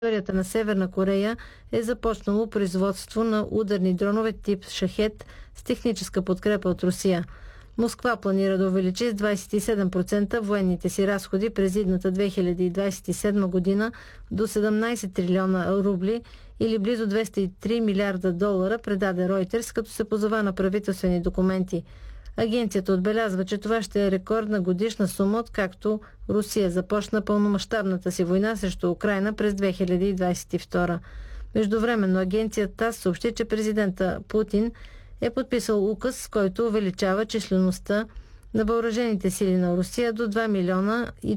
територията на Северна Корея е започнало производство на ударни дронове тип Шахед с техническа подкрепа от Русия. Москва планира да увеличи с 27% военните си разходи през идната 2027 година до 17 трилиона рубли или близо 203 милиарда долара, предаде Reuters, като се позова на правителствени документи. Агенцията отбелязва, че това ще е рекордна годишна сума, откакто Русия започна пълномащабната си война срещу Украйна през 2022. Междувременно агенцията ТАСС съобщи, че президента Путин е подписал указ, с който увеличава числеността на въоръжените сили на Русия до 2 милиона и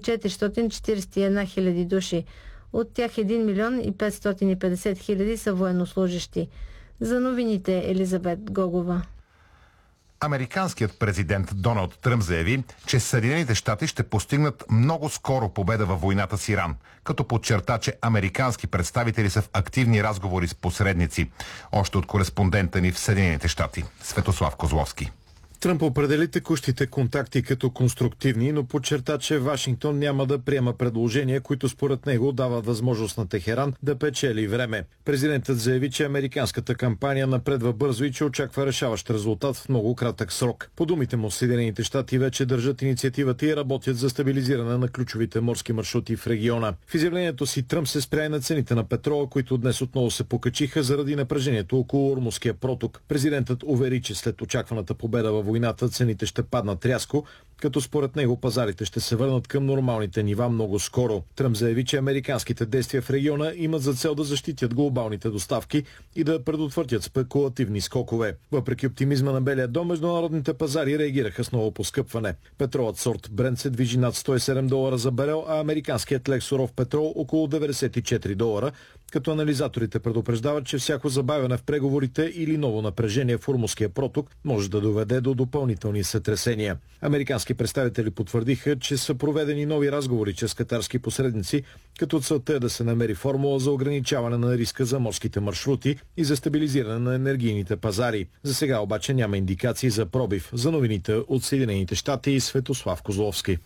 441 хиляди души. От тях 1 милион и 550 хиляди са военнослужащи. За новините Елизабет Гогова. Американският президент Доналд Тръмп заяви, че Съединените щати ще постигнат много скоро победа във войната с Иран, като подчерта, че американски представители са в активни разговори с посредници. Още от кореспондента ни в Съединените щати Светослав Козловски. Тръмп определи текущите контакти като конструктивни, но подчерта, че Вашингтон няма да приема предложения, които според него дават възможност на Техеран да печели време. Президентът заяви, че американската кампания напредва бързо и че очаква решаващ резултат в много кратък срок. По думите му, Съединените щати вече държат инициативата и работят за стабилизиране на ключовите морски маршрути в региона. В изявлението си Тръмп се спря на цените на петрола, които днес отново се покачиха заради напрежението около Ормузския проток. Президентът увери, че след очакваната победа във войната цените ще паднат рязко, като според него пазарите ще се върнат към нормалните нива много скоро. Тръмп заяви, че американските действия в региона имат за цел да защитят глобалните доставки и да предотвратят спекулативни скокове. Въпреки оптимизма на Белия дом, международните пазари реагираха с ново поскъпване. Петролът сорт Брент се движи над $107 за барел, а американският лек суров петрол около $94, като анализаторите предупреждават, че всяко забавяне в преговорите или ново напрежение в Ормузския проток може да доведе до допълнителни сътресения. Американски представители потвърдиха, че са проведени нови разговори чрез катарски посредници, като целта е да се намери формула за ограничаване на риска за морските маршрути и за стабилизиране на енергийните пазари. За сега обаче няма индикации за пробив. За новините от Съединените щати и Светослав Козловски.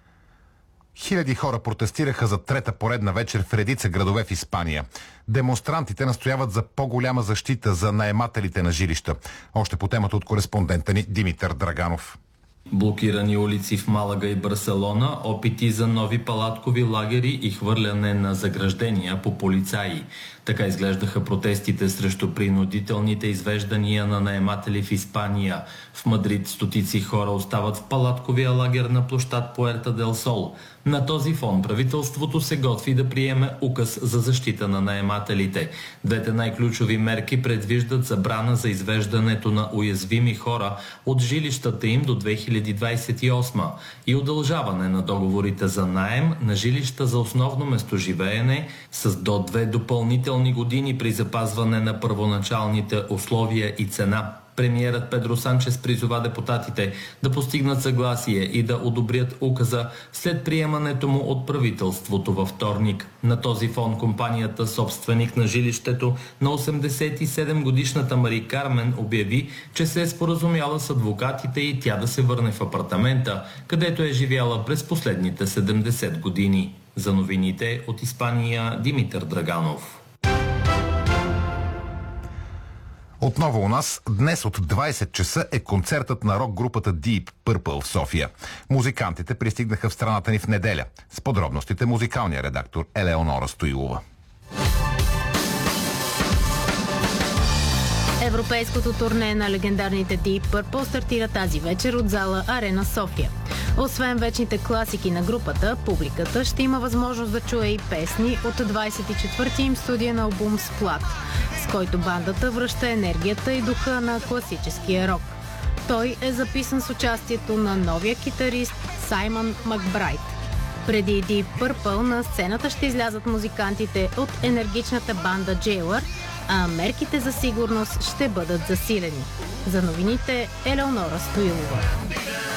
Хиляди хора протестираха за трета поредна вечер в редица градове в Испания. Демонстрантите настояват за по-голяма защита за наемателите на жилища. Още по темата от кореспондента ни Димитър Драганов. Блокирани улици в Малага и Барселона, опити за нови палаткови лагери и хвърляне на заграждения по полицаи. Така изглеждаха протестите срещу принудителните извеждания на наематели в Испания. В Мадрид стотици хора остават в палатковия лагер на площад Пуерта дел Сол. На този фон правителството се готви да приеме указ за защита на наемателите. Двете най-ключови мерки предвиждат забрана за извеждането на уязвими хора от жилищата им до 2028 и удължаване на договорите за наем на жилища за основно местоживеене с до 2 допълнителни години при запазване на първоначалните условия и цена. Премиерът Педро Санчес призова депутатите да постигнат съгласие и да одобрят указа след приемането му от правителството във вторник. На този фон компанията, собственик на жилището на 87-годишната Мари Кармен, обяви, че се е споразумяла с адвокатите и тя да се върне в апартамента, където е живяла през последните 70 години. За новините от Испания Димитър Драганов. Отново у нас, днес от 20 часа е концертът на рок-групата Deep Purple в София. Музикантите пристигнаха в страната ни в неделя. С подробностите музикалния редактор Елеонора Стоилова. Европейското турне на легендарните Deep Purple стартира тази вечер от зала Арена София. Освен вечните класики на групата, публиката ще има възможност да чуе и песни от 24-ти им студиен албум Splat, с който бандата връща енергията и духа на класическия рок. Той е записан с участието на новия китарист Саймън Макбрайт. Преди Deep Purple на сцената ще излязат музикантите от енергичната банда Jailor, а мерките за сигурност ще бъдат засилени. За новините Елеонора Стоилова.